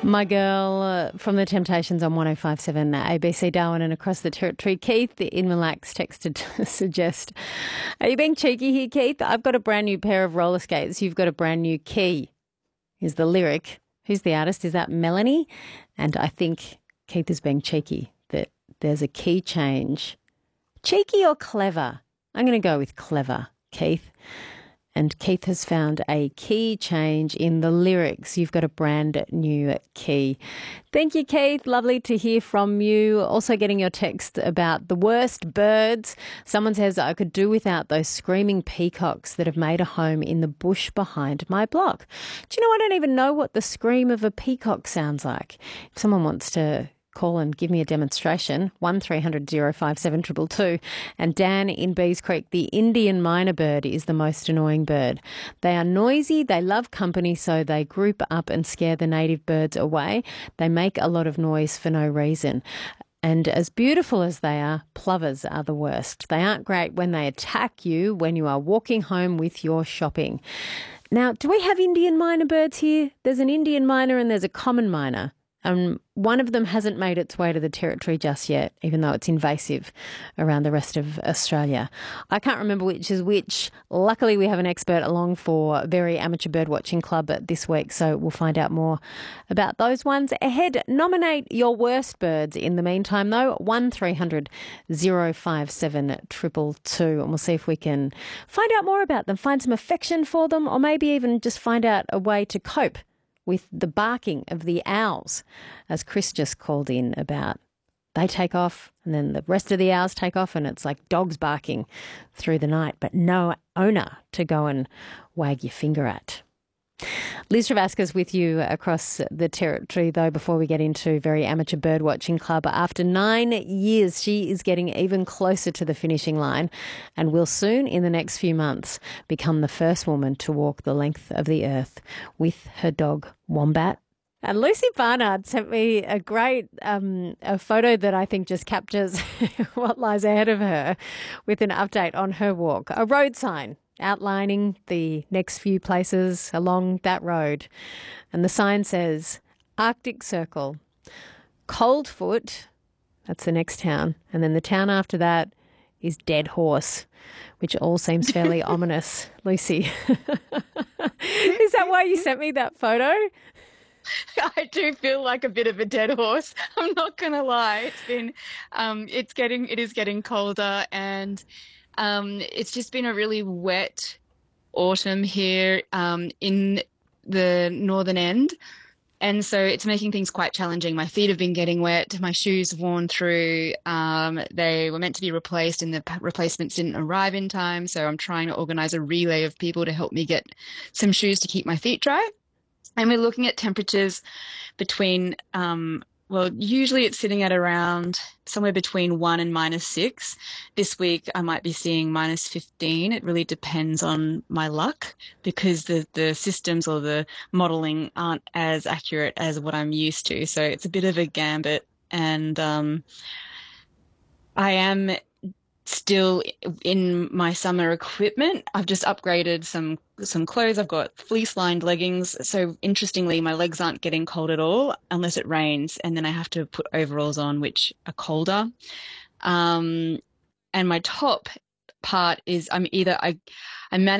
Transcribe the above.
My girl from the Temptations on 105.7 ABC Darwin and across the territory. Keith in Mille Lacs texted to suggest, are you being cheeky here, Keith? I've got a brand new pair of roller skates. You've got a brand new key, is the lyric. Who's the artist? Is that Melanie? And I think Keith is being cheeky, that there's a key change. Cheeky or clever? I'm going to go with clever, Keith. And Keith has found a key change in the lyrics. You've got a brand new key. Thank you, Keith. Lovely to hear from you. Also getting your text about the worst birds. Someone says, I could do without those screaming peacocks that have made a home in the bush behind my block. Do you know, I don't even know what the scream of a peacock sounds like. If someone wants to call and give me a demonstration, 1300 057 222. And Dan in Bees Creek, the Indian myna bird is the most annoying bird. They are noisy, they love company, so they group up and scare the native birds away. They make a lot of noise for no reason. And as beautiful as they are, plovers are the worst. They aren't great when they attack you when you are walking home with your shopping. Now, do we have Indian myna birds here? There's an Indian myna and there's a common myna. One of them hasn't made its way to the territory just yet, even though it's invasive around the rest of Australia. I can't remember which is which. Luckily, we have an expert along for Very Amateur Birdwatching Club this week, so we'll find out more about those ones ahead. Nominate your worst birds in the meantime, though, 1300 057 222, and we'll see if we can find out more about them, find some affection for them, or maybe even just find out a way to cope with the barking of the owls, as Chris just called in about. They take off and then the rest of the owls take off and it's like dogs barking through the night, but no owner to go and wag your finger at. Liz Travasca's with you across the territory, though, before we get into Very Amateur Birdwatching Club. After 9 years, she is getting even closer to the finishing line and will soon, in the next few months, become the first woman to walk the length of the earth with her dog, Wombat. And Lucy Barnard sent me a great a photo that I think just captures what lies ahead of her with an update on her walk. A road sign outlining the next few places along that road. And the sign says, Arctic Circle, Coldfoot, that's the next town, and then the town after that is Dead Horse, which all seems fairly ominous. Lucy, is that why you sent me that photo? I do feel like a bit of a dead horse. I'm not going to lie. It's been, it is getting colder, and it's just been a really wet autumn here in the northern end. And so it's making things quite challenging. My feet have been getting wet. My shoes have worn through. They were meant to be replaced and the replacements didn't arrive in time. So I'm trying to organize a relay of people to help me get some shoes to keep my feet dry. And we're looking at temperatures between, usually it's sitting at around somewhere between 1 and -6. This week I might be seeing -15. It really depends on my luck because the systems or the modelling aren't as accurate as what I'm used to. So it's a bit of a gambit, and I am still in my summer equipment. I've just upgraded some clothes. I've got fleece-lined leggings. So interestingly, my legs aren't getting cold at all unless it rains, and then I have to put overalls on, which are colder. And my top part is I manage